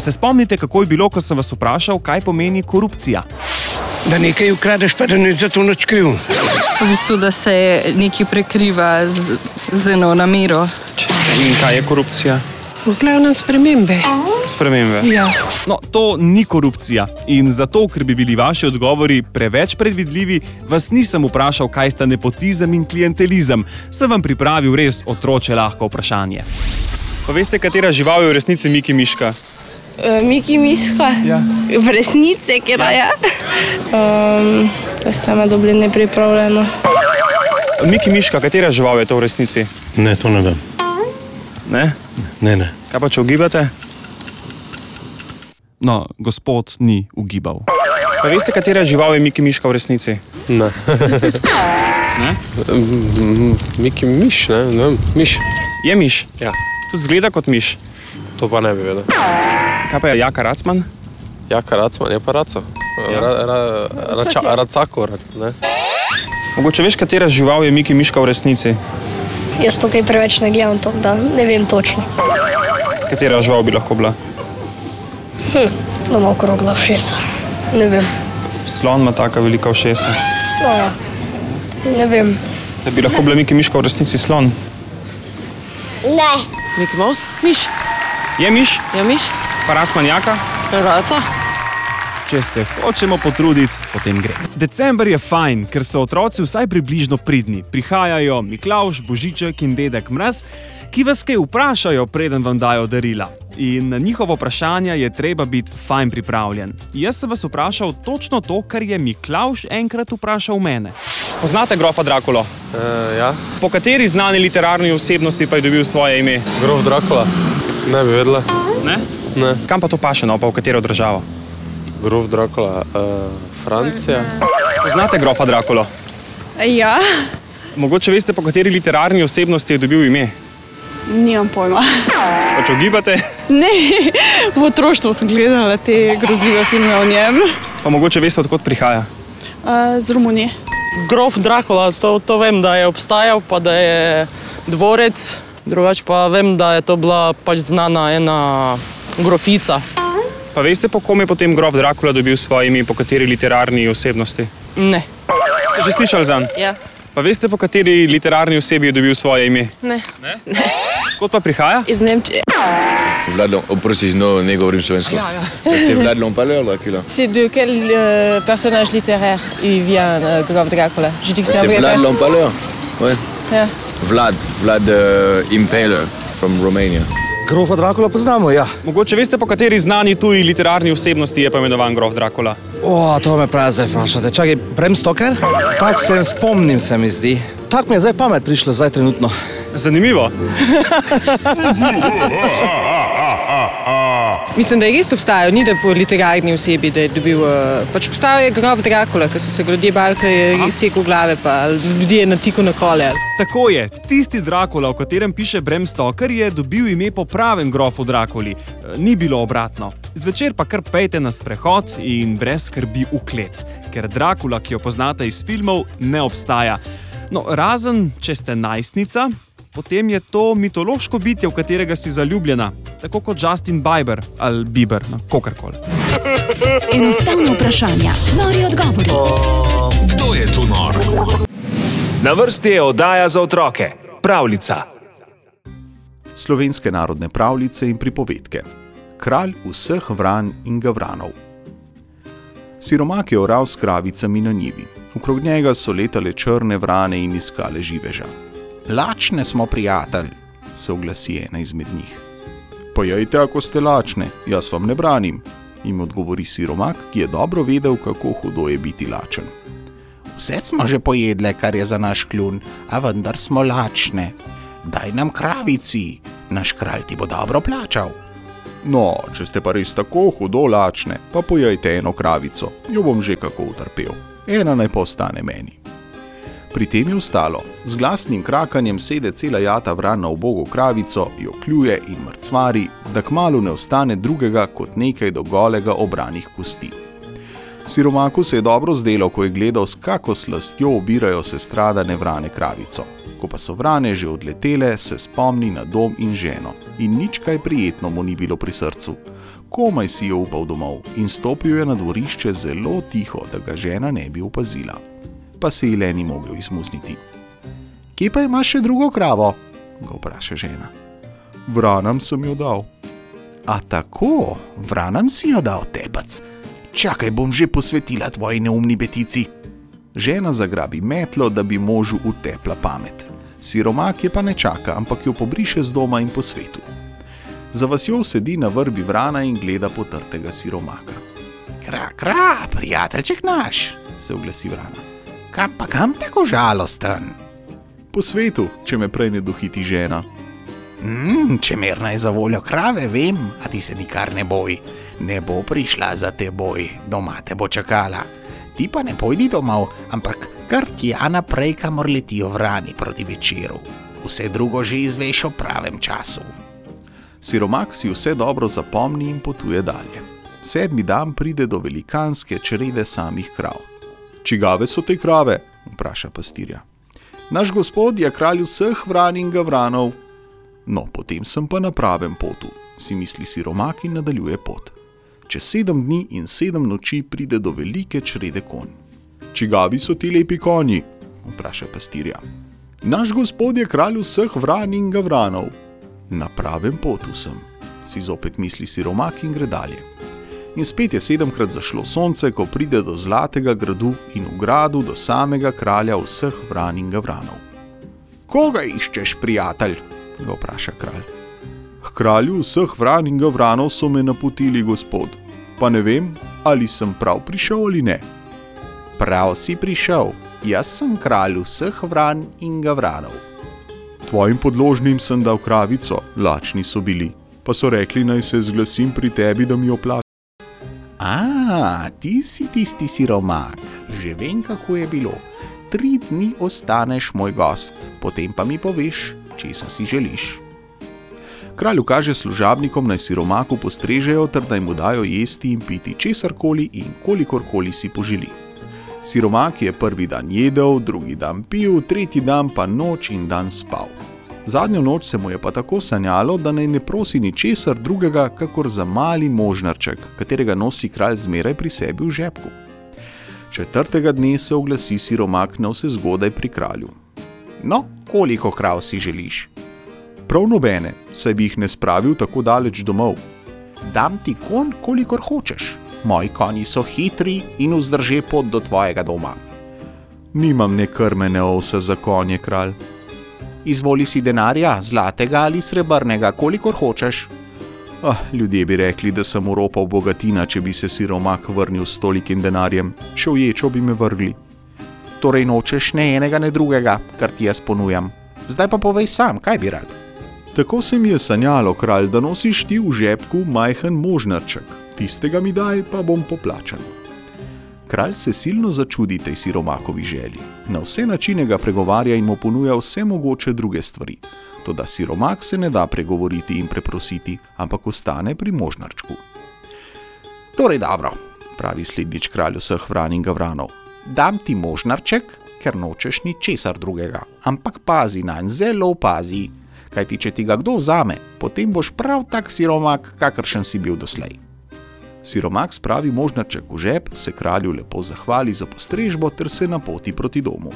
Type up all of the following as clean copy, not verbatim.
se spomnite, kako je bilo, ko sem vas vprašal, kaj pomeni korupcija? Da nekaj ukradeš, pa da ni za to nič kriv. V bistvu, da se nekaj prekriva z eno namero. In kaj je korupcija? V glavnem spremembe. Spremembe? Ja. No, to ni korupcija. In zato, ker bi bili vaši odgovori preveč predvidljivi, vas nisem vprašal, kaj sta nepotizem in klientelizem. Sem vam pripravil res otroče lahko vprašanje. Pa veste, katera žival je v resnici Miki Miška? Miki Miška? Ja. V resnici, kjer je? Sama dobro nepripravljeno. Miki Miška, katera žival je to v resnici? Ne, to ne vem. Ne? Ne. Kaj pa, če ugibate? No, gospod ni ugibal. Pa veste, katera žival je Miki Miška v resnici? Ne. Ne? Miki Miš, ne? Miš. Je miš? Ja. Tudi zgleda kot miš. To pa ne bi vedel. Kaj pa je Jaka Racman? Jaka Racman, je pa Raco. Racako, ne? Mogoče veš, katera žival je Miki Miška v resnici? Jaz tukaj preveč ne gledam to, da ne vem točno. Katera žival bi lahko bila? Doma okrogla ušesa. Ne vem. Slon ima taka velika ušesa. No ja, ne vem. Da bi lahko bila Miki Miška v resnici slon? Ne. Miki Mouse? Miš. Je miš? Ja, miš. Pa Racman Jaka? Raca. Če se hočemo potruditi, potem gre. December je fajn, ker so otroci vsaj približno pridni. Prihajajo Miklavž, Božiček in Dedek Mraz, ki vas kaj vprašajo, preden vam dajo darila. In na njihovo vprašanje je treba biti fajn pripravljen. Jaz sem vas vprašal točno to, kar je Miklavž enkrat vprašal mene. Poznate grofa Drakulo? Ja. Po kateri znani literarni osebnosti pa je dobil svoje ime? Grof Drakula. Ne bi vedela. Ne? Ne. Kam pa to paše, no, pa v katero državo? Grof Drakula. Francija. Poznate grofa Drakulo? Ja, Mogoče veste, po kateri literarni osebnosti je dobil ime? nimam pojma. Pa če ugibate? Ne, v otroštvu sem gledala te grozljive filme o njem. Pa mogoče veste, odkot prihaja? Z Romunije. Grof Drakula, to vem, da je obstajal, pa da je dvorec. Drugače pa vem, da je to bila pač znana ena grofica. Pa veste, po kom je potem grof Drakula dobil svoje ime, po kateri literarni osebnosti? Ne. Ste že slišali zanj? Ja. Pa veste, po kateri literarni osebi je dobil svoje ime? Ne. Odkot pa prihaja? Iz Nemčije. Vlad, oprosti, no, ne govorim slovensko. C'est Vlad l'Empaleur, là, qui là? C'est de quel personnage littéraire il vient, Grof Dracula? Je dis que C'est Vlad l'Empaleur? Ouais. Ja. Vlad Impaler from Romania. Grofa Drakula poznamo, ja. Mogoče veste, po kateri znani tuji literarni osebnosti je pa imenovan grof Drakula? To me prav zdaj vprašate. Čakaj, Bram Stoker? Tak se spomnim, se mi zdi. Tak mi je zdaj pamet prišla, zdaj trenutno. Zanimivo. Mislim, da je res obstajal, ni da po literarni osebi, da je dobil... Pač obstajal je grof Drakula, ker so se ljudje bali, ker je sekal glave, pa ljudje je natikal na kole. Tako je, tisti Drakula, o katerem piše Bram Stoker, je dobil ime po pravem grofu Drakuli. Ni bilo obratno. Zvečer pa kar pejte na sprehod in brez skrbi v klet, ker Drakula, ki jo poznate iz filmov, ne obstaja. No, razen, če ste najstnica, potem je to mitološko bitje, v katerega si zaljubljena, tako kot Justin Bieber ali Bieber, kakorkoli. Enostavno vprašanja, nori odgovori. Kdo je tu nor? Na vrsti je oddaja za otroke, Pravljica. Slovenske narodne pravljice in pripovedke. Kralj vseh vran in gavranov. Siromak je oral s kravicami na njivi. Okrog njega so letale črne vrane in iskale živeža. Lačne smo, prijatelj, se oglasi ena izmed njih. Pojejte, ako ste lačne, jaz vam ne branim, jim odgovori siromak, ki je dobro vedel, kako hudo je biti lačen. Vse smo že pojedle, kar je za naš kljun, a vendar smo lačne. Daj nam kravici, naš kralj ti bo dobro plačal. No, če ste pa res tako hudo lačne, pa pojejte eno kravico, jo bom že kako utrpel. Ena naj pa ostane meni. Pri tem je ostalo. Z glasnim krakanjem sede cela jata vran na ubogo kravico, jo kljuje in mrcvari, da kmalu ne ostane drugega kot nekaj do golega obranih kosti. Siromaku se je dobro zdelo, ko je gledal, s kako slastjo obirajo sestradane vrane kravico. Ko pa so vrane že odletele, se spomni na dom in ženo. In nič kaj prijetno mu ni bilo pri srcu. komaj si je upal domov in stopil je na dvorišče zelo tiho, da ga žena ne bi opazila. Pa se ji le ni mogel izmuzniti. Kje pa imaš še drugo kravo? Ga vpraša žena. Vranam sem jo dal. A tako, vranam si jo dal, tepac. Čakaj, bom že posvetila tvoji neumni betici. Žena zagrabi metlo, da bi možu utepla pamet. Siromak je pa ne čaka, ampak jo pobriše z doma in po svetu. Za vasjo sedi na vrbi vrana in gleda potrtega siromaka. Kra, prijateljček naš, se oglasi vrana. Kam tako žalosten? Po svetu, če me prej ne dohiti žena. Čemerna je za voljo krave, vem, a ti se nikar ne boj. Ne bo prišla za teboj, doma te bo čakala. Ti pa ne pojdi domov, ampak kar tja naprej, kamor letijo vrani proti večeru. Vse drugo že izveš o pravem času. Siromak si vse dobro zapomni in potuje dalje. 7. dan pride do velikanske črede samih krav. Čigave so te krave? Vpraša pastirja. Naš gospod je kralj vseh vran in gavranov. No, potem sem pa na pravem potu, si misli siromak in nadaljuje pot. Čez 7 dni in 7 noči pride do velike črede konj. Čigavi so ti lepi konji? Vpraša pastirja. Naš gospod je kralj vseh vran in gavranov. Na pravem potu sem, si zopet misli siromak in gre dalje. In spet je 7-krat zašlo sonce, ko pride do zlatega gradu in v gradu do samega kralja vseh vran in gavranov. Koga iščeš, prijatelj? Ga vpraša kralj. K kralju vseh vran in gavranov so me napotili, gospod. Pa ne vem, ali sem prav prišel ali ne. Prav si prišel, jaz sem kralj vseh vran in gavranov. Tvojim podložnim sem dal kravico, lačni so bili, pa so rekli, naj se zglasim pri tebi, da mi jo plačaš. Ti si tisti siromak, že vem, kako je bilo. 3 dni ostaneš moj gost, potem pa mi poveš, česa si želiš. Kralj ukaže služabnikom, naj siromaku postrežejo, ter naj mu dajo jesti in piti česarkoli in kolikorkoli si poželi. Siromak je 1. dan jedel, 2. dan pil, 3. dan pa noč in dan spal. Zadnjo noč se mu je pa tako sanjalo, da naj ne prosi ničesar drugega, kakor za mali možnarček, katerega nosi kralj zmeraj pri sebi v žepku. 4. dne se oglasi siromak na vse zgodaj pri kralju. No, koliko krav si želiš? Prav nobene, saj bi jih ne spravil tako daleč domov. Dam ti konj, kolikor hočeš. Moji konji so hitri in vzdrže pot do tvojega doma. Nimam ne krme ne ovsa za konje, kralj. Izvoli si denarja, zlatega ali srebrnega, kolikor hočeš. Ljudje bi rekli, da sem uropal bogatina, če bi se siromak vrnil s tolikim denarjem. Še v ječo bi me vrgli. Torej nočeš ne enega ne drugega, kar ti jaz ponujam. Zdaj pa povej sam, kaj bi rad. Tako se mi je sanjalo, kralj, da nosiš ti v žepku majhen možnarček. Tistega mi daj, pa bom poplačan. Kralj se silno začudi tej siromakovi želji. Na vse načine ga pregovarja in mu ponuja vse mogoče druge stvari. Toda siromak se ne da pregovoriti in preprositi, ampak ostane pri možnarčku. Torej dobro, pravi slednjič kralj vseh vran in gavranov. Dam ti možnarček, ker nočeš ničesar drugega, ampak pazi nanj, zelo pazi. Kajti če ti ga kdo vzame, potem boš prav tak siromak, kakršen si bil doslej. Siromak spravi možnarček v žep, se kralju lepo zahvali za postrežbo ter se napoti proti domu.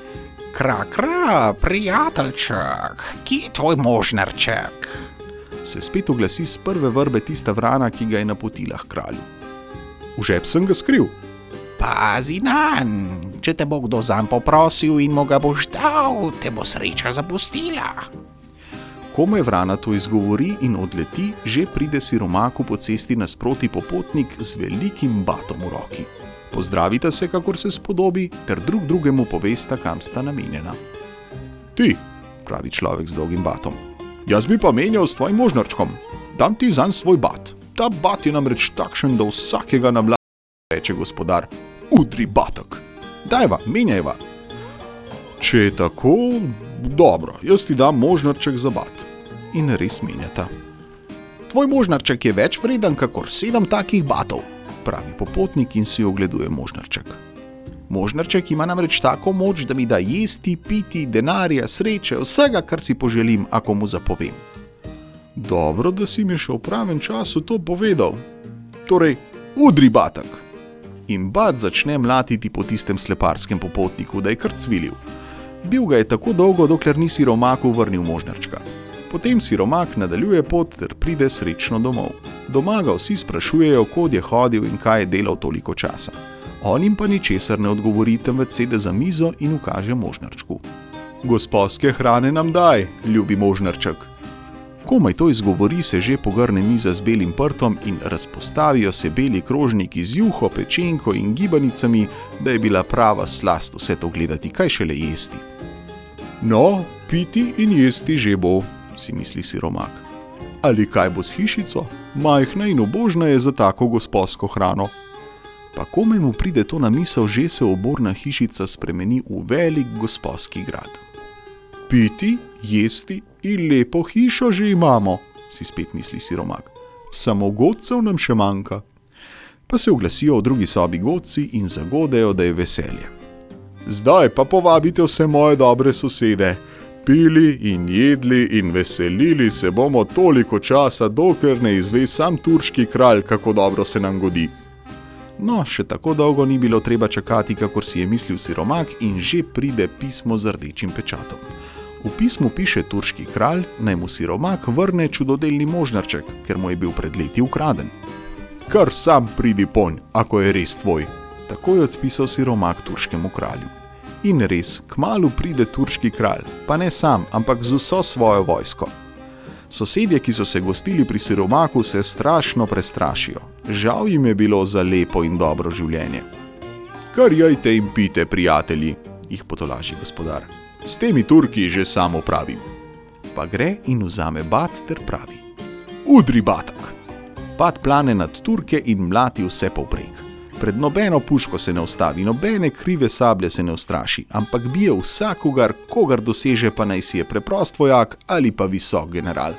Kra, prijateljček, kje je tvoj možnarček? Se spet oglasi z prve vrbe tista vrana, ki ga je napotila k kralju. V žep sem ga skril. Pazi nanj, če te bo kdo zanj poprosil in mu ga boš dal, te bo sreča zapustila. Komaj vrana to izgovori in odleti, že pride siromaku po cesti nasproti popotnik z velikim batom v roki. Pozdravita se, kakor se spodobi, ter drug drugemu povesta, kam sta namenjena. Ti, pravi človek z dolgim batom, jaz bi pa menjal s tvojim možnarčkom. Dam ti zanj svoj bat. Ta bat je namreč takšen, da vsakega navlada, reče gospodar. Udri batek. Dajva, menjajva. Če je tako, dobro, jaz ti dam možnarček za bat. In res menjata. Tvoj možnarček je več vreden, kakor 7 takih batov, pravi popotnik in si ogleduje možnarček. Možnarček ima namreč tako moč, da mi da jesti, piti, denarja, sreče, vsega, kar si poželim, ako mu zapovem. Dobro, da si mi še v pravem času to povedal. Torej, udri, Batak. In Bat začne mlatiti po tistem sleparskem popotniku, da je kar cvilil. Bil ga je tako dolgo, dokler ni siromaku vrnil možnarčka. Potem siromak nadaljuje pot ter pride srečno domov. Doma ga vsi sprašujejo, kod je hodil in kaj je delal toliko časa. On jim pa ničesar ne odgovori, temveč sede za mizo in ukaže možnarčku. Gosposke hrane nam daj, ljubi možnarček. Komaj to izgovori, se že pogrne miza z belim prtom in razpostavijo se beli krožniki z juho, pečenko in gibanicami, da je bila prava slast vse to gledati, kaj šele jesti. No, piti in jesti že bo, si misli siromak. Ali kaj bo s hišico? Majhna in ubožna je za tako gosposko hrano. Pa komaj mu pride to na misel, že se oborna hišica spremeni v velik gosposki grad. Piti, jesti in lepo hišo že imamo, si spet misli siromak. Samo godcev nam še manjka. Pa se oglasijo v drugi sobi godci in zagodejo, da je veselje. Zdaj pa povabite vse moje dobre sosede. Pili in jedli in veselili se bomo toliko časa, dokler ne izve sam turški kralj, kako dobro se nam godi. No, še tako dolgo ni bilo treba čakati, kakor si je mislil siromak, in že pride pismo z rdečim pečatom. V pismu piše turški kralj, naj mu siromak vrne čudodelni možnarček, ker mu je bil pred leti ukraden. Kar sam pridi ponj, ako je res tvoj, tako je odpisal siromak turškemu kralju. In res, kmalu pride turški kralj, pa ne sam, ampak z vso svojo vojsko. Sosedje, ki so se gostili pri siromaku, se strašno prestrašijo. Žal jim je bilo za lepo in dobro življenje. Kar jejte in pite, prijatelji, jih potolaži gospodar. S temi Turki že sam opravim. Pa gre in vzame Bat ter pravi. Udri, Batak! Bat plane nad Turke in mlati vse povprek. Pred nobeno puško se ne ustavi, nobene krive sablje se ne ustraši, ampak bije vsakogar, kogar doseže, pa naj si je preprost vojak ali pa visok general.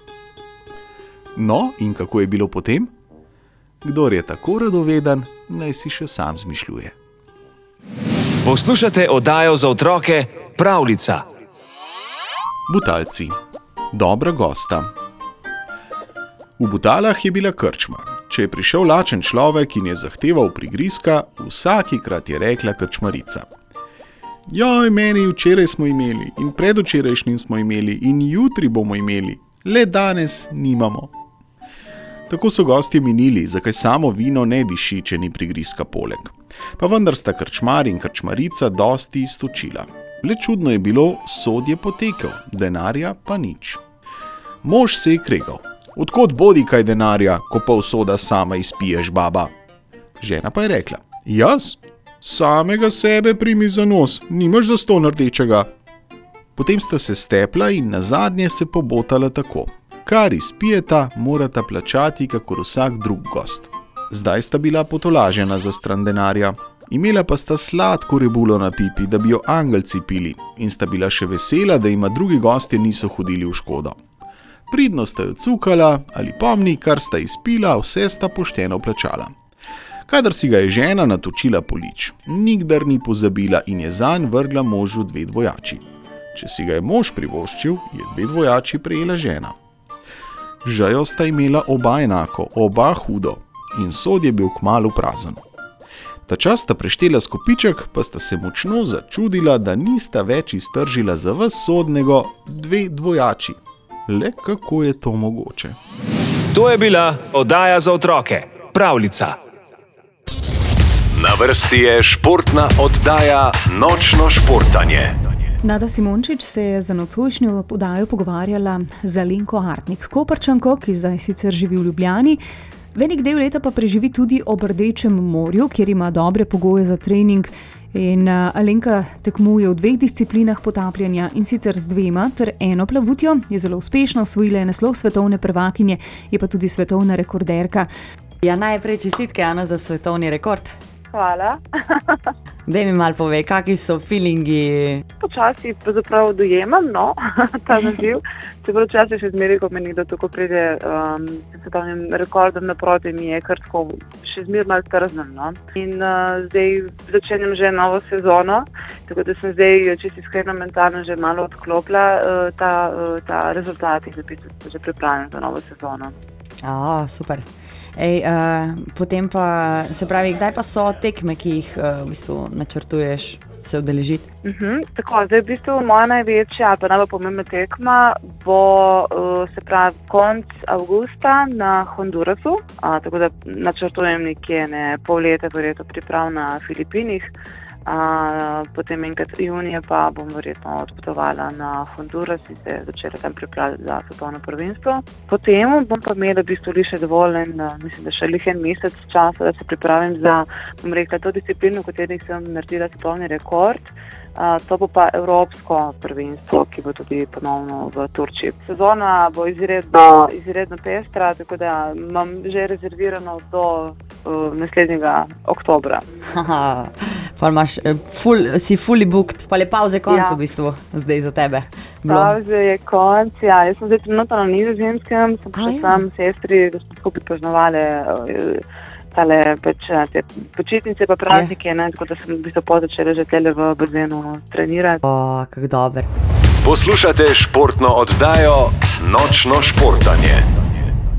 No, in kako je bilo potem? Kdor je tako radoveden, naj si še sam zmišljuje. Poslušate oddajo za otroke Pravljica. Butalci. Dobra gosta. V Butalah je bila krčma. Če je prišel lačen človek in je zahteval prigrizka, vsakikrat je rekla krčmarica. Joj, meni včeraj smo imeli in predvčerajšnjim smo imeli in jutri bomo imeli, le danes nimamo. Tako so gostje minili, zakaj samo vino ne diši, če ni prigrizka poleg. Pa vendar sta krčmar in krčmarica dosti iztočila. Le čudno je bilo, sod je potekel, denarja pa nič. Mož se je kregal. Odkot bodi kaj denarja, ko pol soda sama izpiješ, baba? Žena pa je rekla, jaz? Samega sebe primi za nos, nimaš zastonj rdečega. Potem sta se stepla in nazadnje se pobotala tako. Kar izpijeta, morata plačati, kakor vsak drug gost. Zdaj sta bila potolažena za stran denarja. Imela pa sta sladko rebulo na pipi, da bi jo angelci pili, in sta bila še vesela, da ima drugi gostje niso hodili v škodo. Pridno sta jo cukala, ali pomni, kar sta izpila, vse sta pošteno plačala. Kadar si ga je žena natočila po lič, nikdar ni pozabila in je zanj vrgla možu 2 dvojači. Če si ga je mož privoščil, je 2 dvojači prejela žena. Žajo sta imela oba enako, oba hudo, in sod je bil kmalu prazen. Ta čas sta preštela skopiček, pa sta se močno začudila, da nista več iztržila za ves sod, nego 2 dvojači. Le kako je to mogoče? To je bila oddaja za otroke Pravljica. Na vrsti je športna oddaja Nočno športanje. Nada Simončič se je za nocojšnjo oddajo pogovarjala z Alenko Hartnik-Koprčanko, ki zdaj sicer živi v Ljubljani. Velik del leta pa preživi tudi ob Rdečem morju, kjer ima dobre pogoje za trening. In Alenka tekmuje v 2 disciplinah potapljanja, in sicer z 2 ter 1 plavutjo, je zelo uspešno, osvojila je naslov svetovne prvakinje, je pa tudi svetovna rekorderka. Ja, najprej čestitke, Ana, za svetovni rekord. hvala. Daj mi malo povej, kakšni so feelingi? Počasi pravzaprav dojemam, ta naziv. Čeprav včasih še zmeraj, ko meni kdo tako pride svetovnim rekordom naproti, mi je kar tako še zmeraj malo trznem. In zdaj začenjam že novo sezono, tako da sem zdaj čisto iskreno mentalno že malo odklopila ta rezultat in že pripravljam za novo sezono. Super. Potem pa, se pravi, kdaj pa so tekme, ki jih v bistvu načrtuješ se udeležiti? Tako, zdaj v bistvu moja največja, pa najbolj pomembna tekma bo, se pravi, konec avgusta na Hondurasu, tako da načrtujem nekje pol leta verjetno priprav na Filipinih. Potem enkrat junija pa bom verjetno odpotovala na Honduras in se začela tam pripravljati za svetovno prvenstvo. Potem bom pa imela v bistvu še dovolj mislim, da še en mesec časa, da se pripravim za, bom rekla, to disciplino, v kateri sem naredila svetovni rekord. To bo pa evropsko prvenstvo, ki bo tudi ponovno v Turčiji. Sezona bo izredno pestra, tako da imam že rezervirano do naslednjega oktobra. Pa imaš si fully booked, pa je pauze konc v bistvu zdaj za tebe. Pauze je konc, Jaz sem zdaj trenutno na Nizozemskem, sem pa sam sestri, da smo skupaj praznovali te počitnice pa praznike, tako da sem v bistvu začela že tele v bazenu trenirati. Kako dober. Poslušate športno oddajo Nočno športanje.